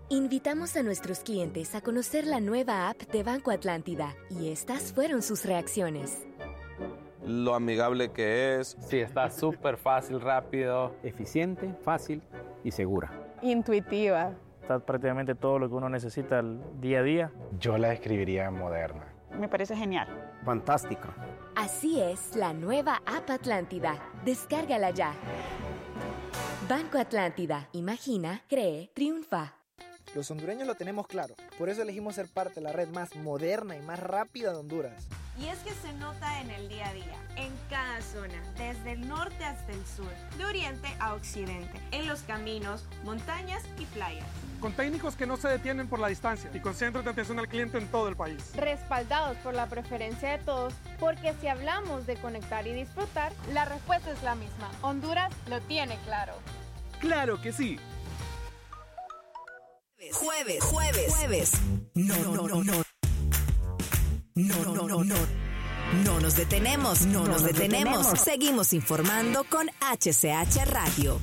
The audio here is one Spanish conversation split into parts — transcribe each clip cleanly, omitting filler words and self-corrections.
Invitamos a nuestros clientes a conocer la nueva app de Banco Atlántida y estas fueron sus reacciones. Lo amigable que es. Sí, está súper fácil, rápido, eficiente, fácil y segura. Intuitiva. Está prácticamente todo lo que uno necesita el día a día. Yo la describiría moderna. Me parece genial. Fantástica. Así es la nueva app Atlántida. Descárgala ya. Banco Atlántida. Imagina, cree, triunfa. Los hondureños lo tenemos claro, por eso elegimos ser parte de la red más moderna y más rápida de Honduras. Y es que se nota en el día a día, en cada zona, desde el norte hasta el sur, de oriente a occidente, en los caminos, montañas y playas. Con técnicos que no se detienen por la distancia y con centros de atención al cliente en todo el país. Respaldados por la preferencia de todos, porque si hablamos de conectar y disfrutar, la respuesta es la misma. Honduras lo tiene claro. ¡Claro que sí! Jueves. No nos detenemos. Seguimos informando con HCH Radio.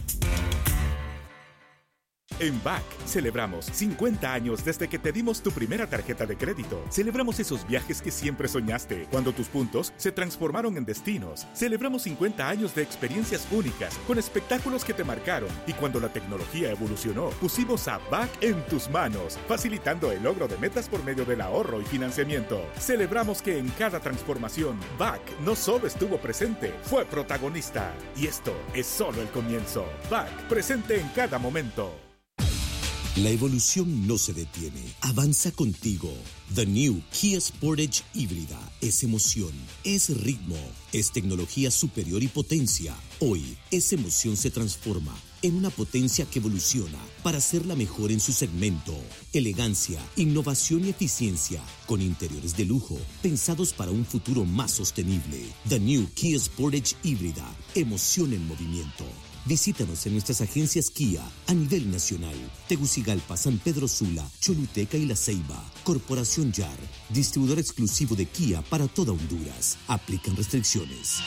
En BAC celebramos 50 años desde que te dimos tu primera tarjeta de crédito. Celebramos esos viajes que siempre soñaste, cuando tus puntos se transformaron en destinos. Celebramos 50 años de experiencias únicas, con espectáculos que te marcaron. Y cuando la tecnología evolucionó, pusimos a BAC en tus manos, facilitando el logro de metas por medio del ahorro y financiamiento. Celebramos que en cada transformación, BAC no solo estuvo presente, fue protagonista. Y esto es solo el comienzo. BAC, presente en cada momento. La evolución no se detiene, avanza contigo. The New Kia Sportage híbrida es emoción, es ritmo, es tecnología superior y potencia. Hoy, esa emoción se transforma en una potencia que evoluciona para ser la mejor en su segmento. Elegancia, innovación y eficiencia, con interiores de lujo, pensados para un futuro más sostenible. The New Kia Sportage híbrida, emoción en movimiento. Visítanos en nuestras agencias Kia a nivel nacional. Tegucigalpa, San Pedro Sula, Choluteca y La Ceiba. Corporación YAR, distribuidor exclusivo de Kia para toda Honduras. Aplican restricciones.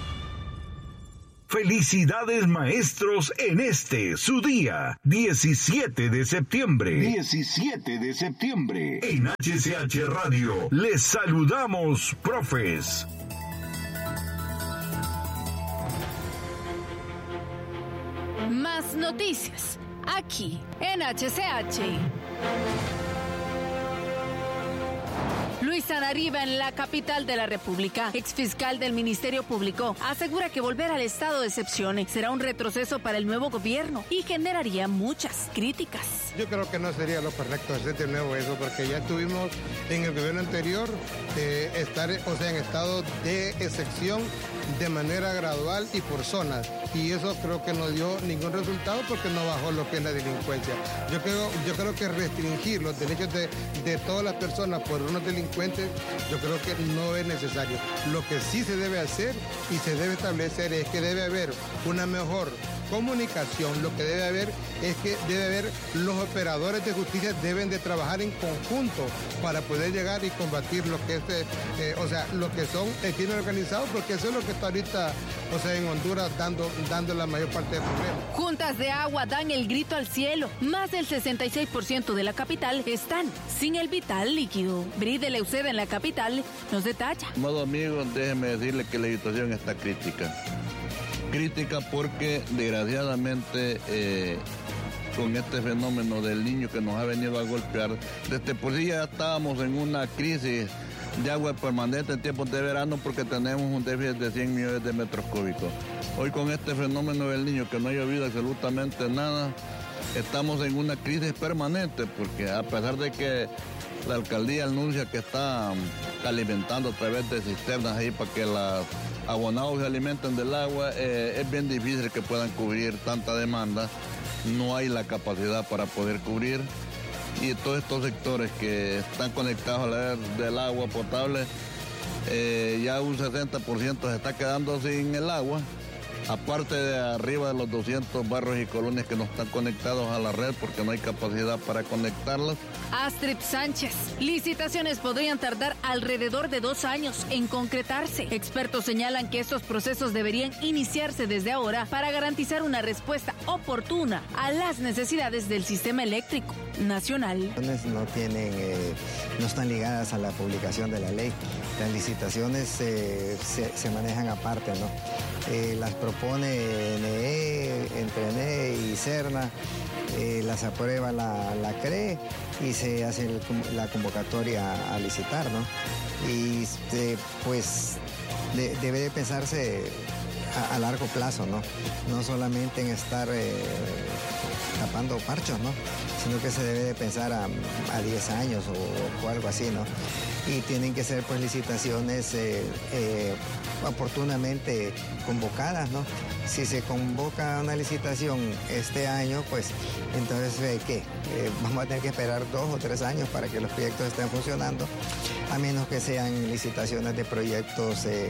Felicidades maestros en su día, 17 de septiembre. 17 de septiembre. En HCH Radio les saludamos, profes. Más noticias, aquí en HCH. Luis Sanarriba, en la capital de la República, exfiscal del Ministerio Público, asegura que volver al estado de excepción será un retroceso para el nuevo gobierno y generaría muchas críticas. Yo creo que no sería lo correcto hacer de nuevo eso, porque ya tuvimos en el gobierno anterior estar, en estado de excepción de manera gradual y por zonas, y eso creo que no dio ningún resultado porque no bajó lo que es la delincuencia. Yo creo que restringir los derechos de todas las personas por unos delincuentes, yo creo que no es necesario. Lo que sí se debe hacer y se debe establecer es que debe haber una mejor comunicación. Lo que debe haber es que los operadores de justicia deben de trabajar en conjunto para poder llegar y combatir lo que es, lo que son el crimen organizado, porque eso es lo que está ahorita, en Honduras dando la mayor parte del problema. Juntas de agua dan el grito al cielo. Más del 66% de la capital están sin el vital líquido. Bride Leuceda, en la capital, nos detalla. Modo amigo, déjeme decirle que la situación está crítica. Crítica porque desgraciadamente con este fenómeno del niño que nos ha venido a golpear, desde por sí ya estábamos en una crisis de agua permanente en tiempos de verano porque tenemos un déficit de 100 millones de metros cúbicos. Hoy con este fenómeno del niño que no ha llovido absolutamente nada, estamos en una crisis permanente porque a pesar de que la alcaldía anuncia que está alimentando a través de cisternas ahí para que los abonados se alimenten del agua, es bien difícil que puedan cubrir tanta demanda. No hay la capacidad para poder cubrir. Y todos estos sectores que están conectados a la red del agua potable, ya un 60% se está quedando sin el agua. aparte de arriba de los 200 barrios y colonias que no están conectados a la red porque no hay capacidad para conectarlos. Astrid Sánchez, licitaciones podrían tardar alrededor de 2 años en concretarse. Expertos señalan que estos procesos deberían iniciarse desde ahora para garantizar una respuesta oportuna a las necesidades del sistema eléctrico nacional. No están ligadas a la publicación de la ley. Las licitaciones se manejan aparte, ¿no? Las propone entre NE y Serna, las aprueba la CRE y se hace la convocatoria a licitar, ¿no? Y pues debe de pensarse a largo plazo, ¿no? No solamente en estar tapando parchos, ¿no? Sino que se debe de pensar a 10 años o algo así, ¿no? Y tienen que ser pues licitaciones oportunamente convocadas, ¿no? Si se convoca una licitación este año, pues entonces ¿qué? Vamos a tener que esperar 2 o 3 años para que los proyectos estén funcionando, a menos que sean licitaciones de proyectos de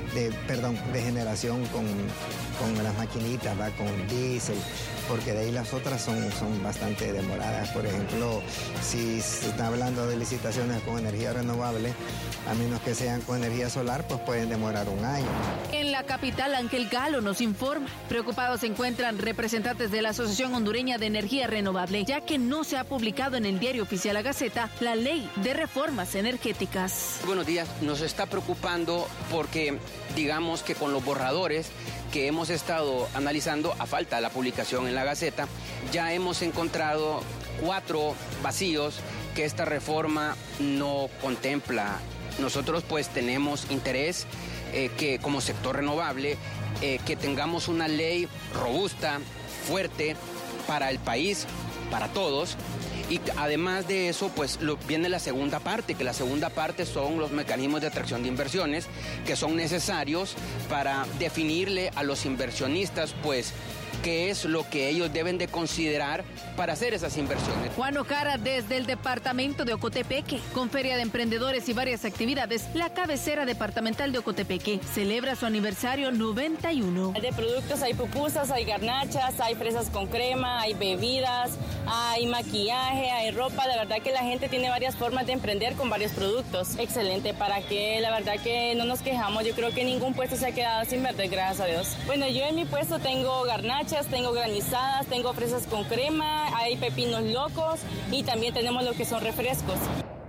generación con las maquinitas, ¿va? Con diésel, porque de ahí las otras son bastante demoradas. Por ejemplo, si se está hablando de licitaciones con energía renovable, a menos que sean con energía solar, pues pueden demorar 1 año. En la capital, Ángel Galo nos informa. Preocupados se encuentran representantes de la Asociación Hondureña de Energía Renovable, ya que no se ha publicado en el diario oficial La Gaceta la ley de reformas energéticas. Buenos días, nos está preocupando porque digamos que con los borradores que hemos estado analizando, a falta de la publicación en La Gaceta, ya hemos encontrado 4 vacíos que esta reforma no contempla. Nosotros pues tenemos interés que como sector renovable que tengamos una ley robusta, fuerte para el país, para todos. Y además de eso, pues viene la segunda parte, que la segunda parte son los mecanismos de atracción de inversiones que son necesarios para definirle a los inversionistas, pues, qué es lo que ellos deben de considerar para hacer esas inversiones. Juan Ocara, desde el departamento de Ocotepeque, con feria de emprendedores y varias actividades, la cabecera departamental de Ocotepeque celebra su aniversario 91. De productos hay pupusas, hay garnachas, hay fresas con crema, hay bebidas, hay maquillaje, hay ropa. La verdad que la gente tiene varias formas de emprender con varios productos. Excelente, para que la verdad que no nos quejamos. Yo creo que ningún puesto se ha quedado sin vender, gracias a Dios. Bueno, yo en mi puesto tengo garnachas, tengo granizadas, tengo fresas con crema, hay pepinos locos y también tenemos lo que son refrescos.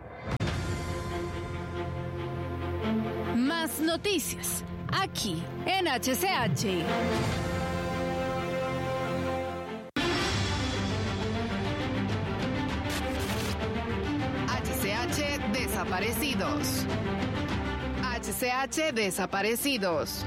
Más noticias aquí en HCH. HCH desaparecidos. HCH desaparecidos.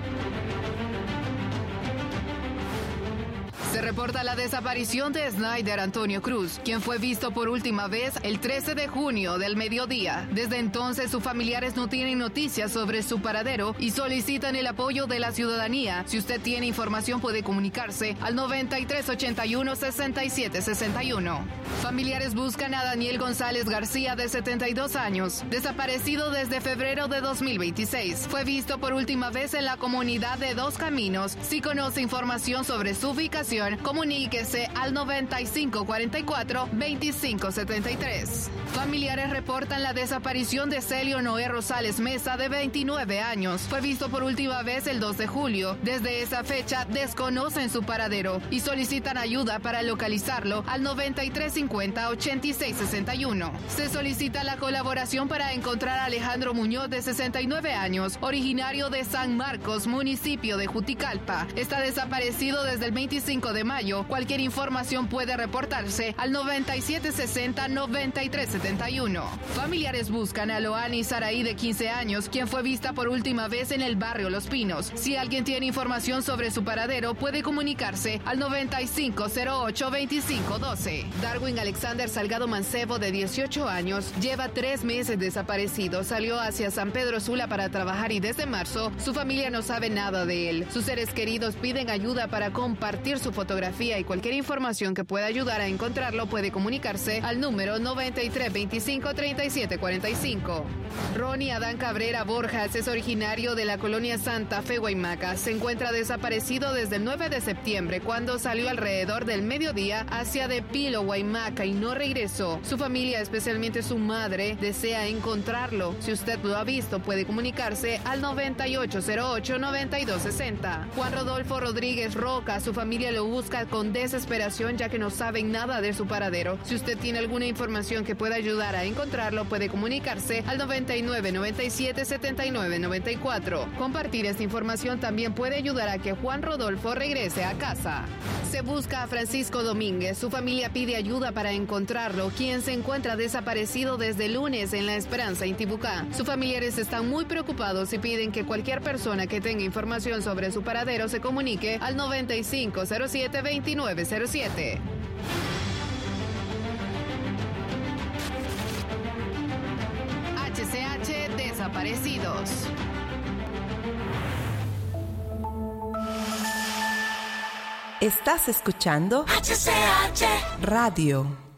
Se reporta la desaparición de Snyder Antonio Cruz, quien fue visto por última vez el 13 de junio del mediodía. Desde entonces, sus familiares no tienen noticias sobre su paradero y solicitan el apoyo de la ciudadanía. Si usted tiene información, puede comunicarse al 9381-6761. Familiares buscan a Daniel González García, de 72 años, desaparecido desde febrero de 2026. Fue visto por última vez en la comunidad de Dos Caminos. Si conoce información sobre su ubicación, comuníquese al 9544-2573. Familiares reportan la desaparición de Celio Noé Rosales Mesa, de 29 años. Fue visto por última vez el 2 de julio. Desde esa fecha desconocen su paradero y solicitan ayuda para localizarlo al 9350-8661. Se solicita la colaboración para encontrar a Alejandro Muñoz, de 69 años, originario de San Marcos, municipio de Juticalpa. Está desaparecido desde el 25 de mayo. Cualquier información puede reportarse al 9760-9371. Familiares buscan a Loani Saraí, de 15 años, quien fue vista por última vez en el barrio Los Pinos. Si alguien tiene información sobre su paradero, puede comunicarse al 9508-2512. Darwin Alexander Salgado Mancebo, de 18 años, lleva 3 meses desaparecido. Salió hacia San Pedro Sula para trabajar y desde marzo su familia no sabe nada de él. Sus seres queridos piden ayuda para compartir su fotografía fotografía y cualquier información que pueda ayudar a encontrarlo puede comunicarse al número 93 25 37 45. Ronnie Adán Cabrera Borjas es originario de la colonia Santa Fe, Guaymaca. Se encuentra desaparecido desde el 9 de septiembre, cuando salió alrededor del mediodía hacia De Pilo, Guaymaca, y no regresó. Su familia, especialmente su madre, desea encontrarlo. Si usted lo ha visto, puede comunicarse al 9808-9260. Juan Rodolfo Rodríguez Roca, su familia lo busca con desesperación ya que no saben nada de su paradero. Si usted tiene alguna información que pueda ayudar a encontrarlo, puede comunicarse al 99 97 79 94. Compartir esta información también puede ayudar a que Juan Rodolfo regrese a casa. Se busca a Francisco Domínguez. Su familia pide ayuda para encontrarlo, quien se encuentra desaparecido desde el lunes en La Esperanza, Intibucá. Sus familiares están muy preocupados y piden que cualquier persona que tenga información sobre su paradero se comunique al 9507-2907. HCH Desaparecidos. Estás escuchando HCH Radio.